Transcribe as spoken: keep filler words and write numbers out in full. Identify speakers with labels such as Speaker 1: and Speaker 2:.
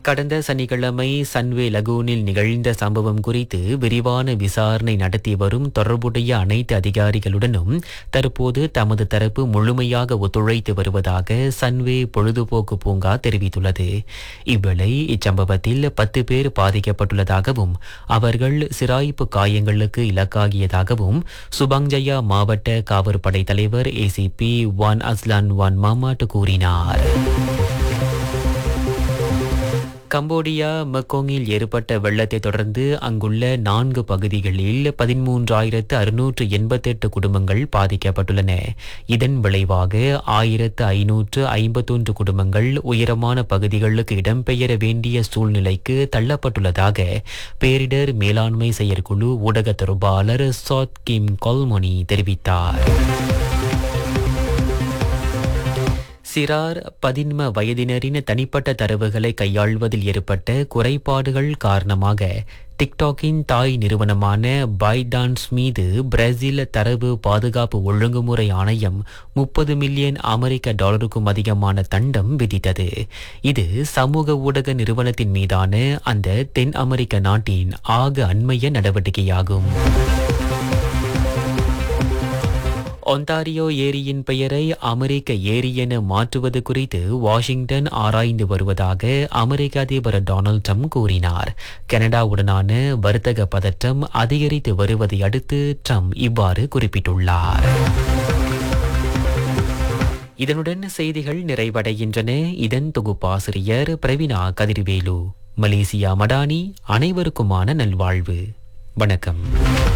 Speaker 1: கடந்த சனிக்கிழமை சன்வே லகூனில் நிகழ்ந்த சம்பவம் குறித்து விரிவான விசாரணை நடத்தி வரும் தொடர்புடைய அனைத்து அதிகாரிகளுடனும் தற்போது தமது தரப்பு முழுமையாக ஒத்துழைத்து வருவதாக சன்வே பொழுதுபோக்கு பூங்கா தெரிவித்துள்ளது. இவ்வேளை இச்சம்பவத்தில் பத்து பேர் பாதிக்கப்பட்டுள்ளதாகவும் அவர்கள் சிராய்ப்பு காயங்களுக்கு இலக்காகியதாகவும் சுபாங்ஜயா மாவட்ட காவற்படை தலைவர் ஏசிபி வான் அஸ்லான் வான் மாமாட் கூறினார். கம்போடியா மெக்கோங்கில் ஏற்பட்ட வெள்ளத்தை தொடர்ந்து அங்குள்ள நான்கு பகுதிகளில் பதிமூன்றாயிரத்து அறுநூற்று எண்பத்தெட்டு குடும்பங்கள் பாதிக்கப்பட்டுள்ளன. இதன் விளைவாக ஆயிரத்து ஐநூற்று ஐம்பத்தொன்று குடும்பங்கள் உயரமான பகுதிகளுக்கு இடம்பெயர வேண்டிய சூழ்நிலைக்கு தள்ளப்பட்டுள்ளதாக பேரிடர் மேலாண்மை செயற்குழு ஊடக தொடர்பாளர் சாத் கிம் கொல்மொனி தெரிவித்தார். சிறார் பதின்ம வயதினரின் தனிப்பட்ட தரவுகளை கையாள்வதில் ஏற்பட்ட குறைபாடுகள் காரணமாக டிக்டாக்கின் தாய் நிறுவனமான பைடான்ஸ் மீது பிரேசில் தரவு பாதுகாப்பு ஒழுங்குமுறை ஆணையம் முப்பது மில்லியன் அமெரிக்க டாலருக்கும் அதிகமான தண்டம் விதித்தது. இது சமூக ஊடக நிறுவனத்தின் மீதான அந்த தென் அமெரிக்க நாட்டின் ஆக அண்மைய நடவடிக்கையாகும். ஒன்டாரியோ ஏரியின் பெயரை அமெரிக்க ஏரி என மாற்றுவது குறித்து வாஷிங்டன் ஆராய்ந்து வருவதாக அமெரிக்க அதிபர் டொனால்ட் ட்ரம்ப் கூறினார். கனடாவுடனான வர்த்தக பதற்றம் அதிகரித்து வருவதை அடுத்து ட்ரம்ப் இவ்வாறு குறிப்பிட்டுள்ளார். இதனுடன் செய்திகள் நிறைவடைகின்றன. இதன் தொகுப்பாசிரியர் பிரவீனா கதிர்வேலு. மலேசியா மடானி. அனைவருக்குமான நல்வாழ்வு. வணக்கம்.